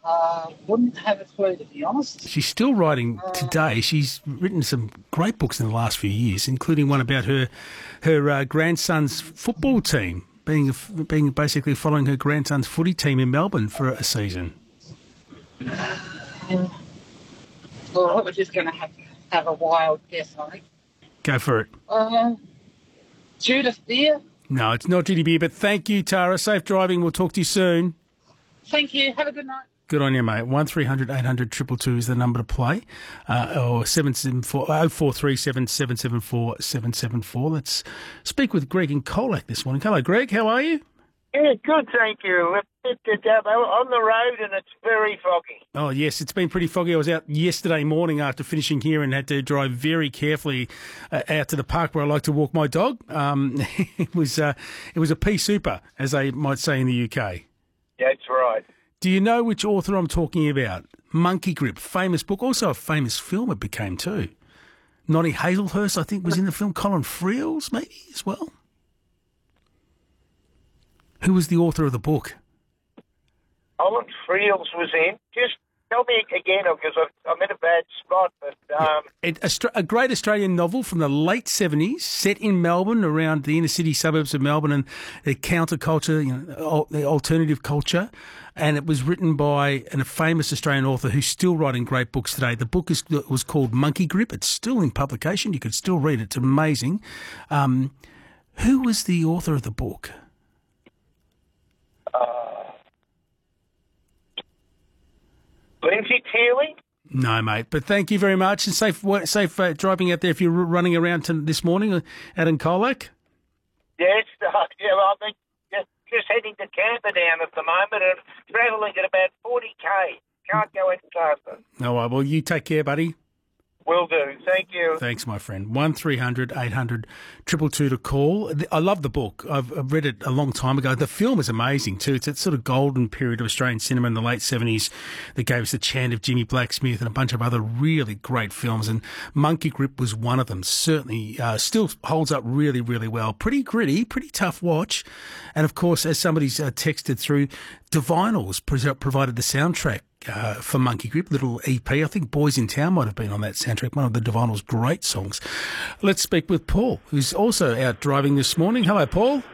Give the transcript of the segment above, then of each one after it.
Wouldn't have a clue, to be honest. She's still writing today. She's written some great books in the last few years, including one about her grandson's football team, being basically following her grandson's footy team in Melbourne for a season. Well, we're just going to have a wild guess, I think. Go for it. Judith Beer. No, it's not Judy Beer, but thank you, Tara. Safe driving. We'll talk to you soon. Thank you. Have a good night. Good on you, mate. 1300 800 222 is the number to play. Or 0437 774 774. Let's speak with Greg in Colac this morning. Hello, Greg. How are you? Yeah, good, thank you. On the road and it's very foggy. Oh, yes, it's been pretty foggy. I was out yesterday morning after finishing here and had to drive very carefully out to the park where I like to walk my dog. It was a pea super, as they might say in the UK. Yeah, that's right. Do you know which author I'm talking about? Monkey Grip, famous book, also a famous film it became too. Noddy Hazelhurst, I think, was in the film. Colin Friels, maybe, as well. Who was the author of the book? Colin Friels was in. Just tell me again, because I'm in a bad spot. But A great Australian novel from the late 70s, set in Melbourne, around the inner city suburbs of Melbourne, and the counterculture, the alternative culture. And it was written by a famous Australian author who's still writing great books today. The book was called Monkey Grip. It's still in publication. You could still read it. It's amazing. Who was the author of the book? Lindsay Teeley? No, mate. But thank you very much, and safe driving out there if you're running around this morning out in Colac. Yes, I think just heading to Camperdown at the moment and travelling at about 40k. Can't go any faster. All right, well, you take care, buddy. Will do. Thank you. Thanks, my friend. 1300 800 222 to call. I love the book. I've read it a long time ago. The film is amazing too. It's that sort of golden period of Australian cinema in the late 70s that gave us The Chant of Jimmy Blacksmith and a bunch of other really great films. And Monkey Grip was one of them. Certainly still holds up really, really well. Pretty gritty, pretty tough watch. And of course, as somebody's texted through, Divinyls provided the soundtrack for Monkey Grip, little EP. I think Boys in Town might have been on that soundtrack, one of the Divinyls' great songs. Let's speak with Paul, who's also out driving this morning. Hello, Paul.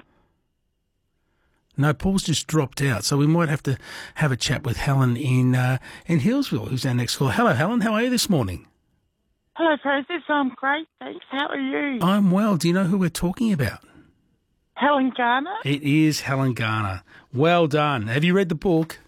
No, Paul's just dropped out, so we might have to have a chat with Helen in Hillsville, who's our next caller. Hello, Helen. How are you this morning? Hello, Francis. I'm great, thanks. How are you? I'm well. Do you know who we're talking about? Helen Garner? It is Helen Garner. Well done. Have you read the book?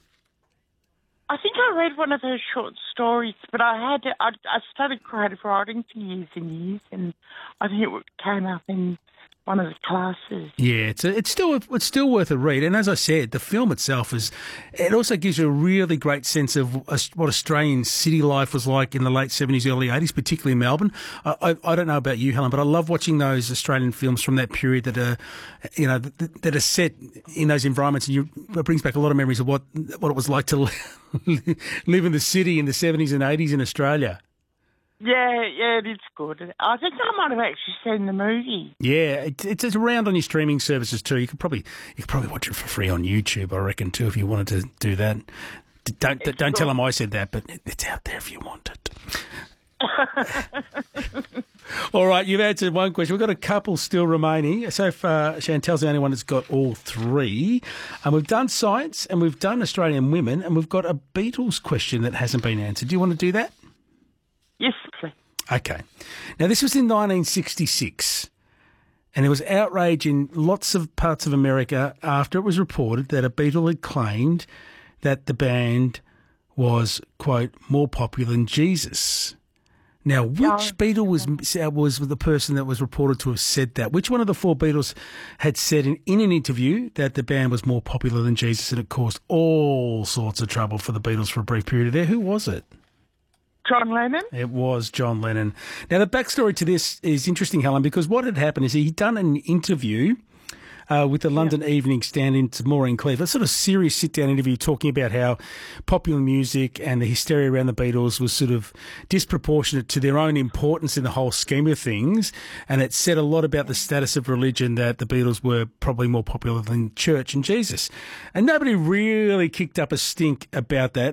I think I read one of her short stories, but I studied creative writing for years and years, and I think it came up in one of the classes. Yeah, it's still worth a read. And as I said, the film itself it also gives you a really great sense of what Australian city life was like in the late 70s, early 80s, particularly Melbourne. I don't know about you, Helen, but I love watching those Australian films from that period that are, that are set in those environments, and it brings back a lot of memories of what it was like to live in the city in the 70s and 80s in Australia. Yeah, it is good. I think I might have actually seen the movie. Yeah, it's around on your streaming services too. You could probably watch it for free on YouTube, I reckon, too, if you wanted to do that. Don't tell them I said that, but it's out there if you want it. All right, you've answered one question. We've got a couple still remaining. So far, Chantel's the only one that's got all three. And we've done science, and we've done Australian women, and we've got a Beatles question that hasn't been answered. Do you want to do that? Yes, please. Okay. Now, this was in 1966, and there was outrage in lots of parts of America after it was reported that a Beatle had claimed that the band was, quote, more popular than Jesus. Now, which Beatle was the person that was reported to have said that? Which one of the four Beatles had said in an interview that the band was more popular than Jesus, and it caused all sorts of trouble for the Beatles for a brief period there? Who was it? John Lennon? It was John Lennon. Now, the backstory to this is interesting, Helen, because what had happened is he'd done an interview with the London Evening stand-in to Maureen Cleave, a sort of serious sit-down interview talking about how popular music and the hysteria around the Beatles was sort of disproportionate to their own importance in the whole scheme of things, and it said a lot about the status of religion, that the Beatles were probably more popular than church and Jesus. And nobody really kicked up a stink about that